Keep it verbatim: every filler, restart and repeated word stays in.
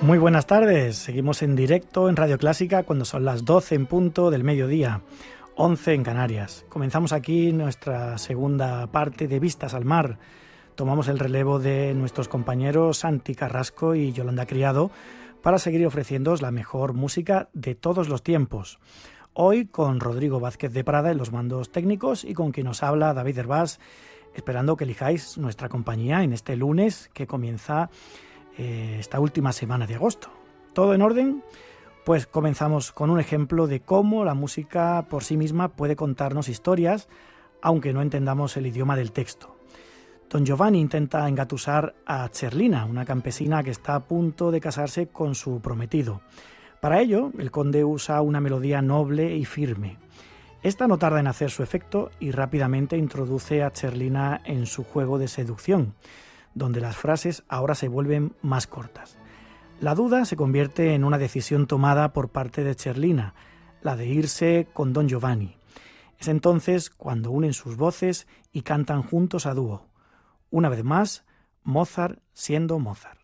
Muy buenas tardes, seguimos en directo en Radio Clásica cuando son las doce en punto del mediodía, once en Canarias. Comenzamos aquí nuestra segunda parte de Vistas al Mar. Tomamos el relevo de nuestros compañeros Santi Carrasco y Yolanda Criado para seguir ofreciéndoos la mejor música de todos los tiempos. Hoy con Rodrigo Vázquez de Prada en los mandos técnicos y con quien nos habla David Hervás, esperando que elijáis nuestra compañía en este lunes que comienza eh, esta última semana de agosto. ¿Todo en orden? Pues comenzamos con un ejemplo de cómo la música por sí misma puede contarnos historias, aunque no entendamos el idioma del texto. Don Giovanni intenta engatusar a Cerlina, una campesina que está a punto de casarse con su prometido. Para ello, el conde usa una melodía noble y firme. Esta no tarda en hacer su efecto y rápidamente introduce a Cerlina en su juego de seducción, donde las frases ahora se vuelven más cortas. La duda se convierte en una decisión tomada por parte de Cerlina, la de irse con Don Giovanni. Es entonces cuando unen sus voces y cantan juntos a dúo. Una vez más, Mozart siendo Mozart.